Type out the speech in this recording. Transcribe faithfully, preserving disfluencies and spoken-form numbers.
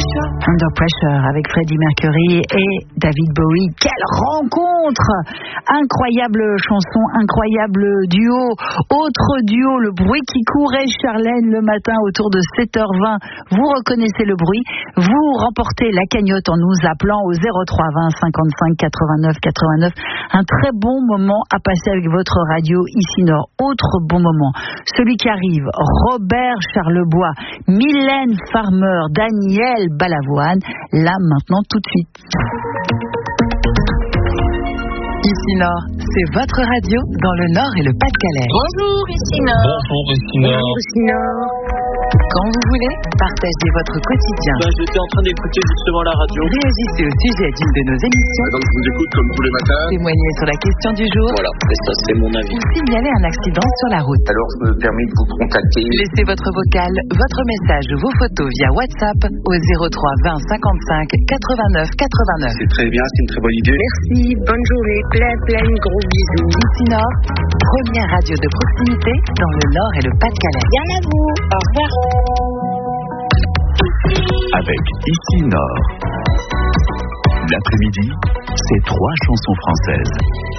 Under Pressure avec Freddie Mercury et David Bowie. Quelle rencontre! Incroyable chanson, incroyable duo. Autre duo, le bruit qui courait Charlène le matin autour de sept heures vingt. Vous reconnaissez le bruit. Vous remportez la cagnotte en nous appelant au zéro trois vingt cinquante-cinq quatre-vingt-neuf quatre-vingt-neuf. Un très bon moment à passer avec votre radio ici Nord. Autre bon moment, celui qui arrive, Robert Charlebois, Mylène Farmer, Daniel Balavoine, là maintenant tout de suite. Ici Nord, c'est votre radio dans le Nord et le Pas-de-Calais. Bonjour ici Nord. Bonjour ici Nord. Bonjour ici Nord. Quand vous voulez, partagez votre quotidien. Ben, j'étais en train d'écouter justement la radio. Réagissez au sujet d'une de nos émissions. Donc je vous écoute comme tous les matins. Témoignez sur la question du jour. Voilà, et ça c'est mon avis. Ou signalez un accident sur la route. Alors je me permets de vous contacter. Laissez votre vocal, votre message ou vos photos via WhatsApp au zéro trois vingt cinquante-cinq quatre-vingt-neuf quatre-vingt-neuf. C'est très bien, c'est une très bonne idée. Merci, bonne journée, plein plein de gros bisous. Ici Nord, première radio de proximité dans le Nord et le Pas-de-Calais. Bien à vous, au revoir. Avec Ici Nord. L'après-midi, c'est trois chansons françaises.